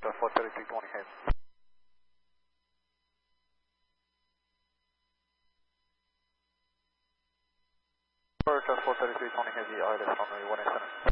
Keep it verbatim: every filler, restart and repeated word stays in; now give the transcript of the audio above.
four thirty-three twenty heavy. Four thirty-three twenty heavy, I L S runway one eight seven.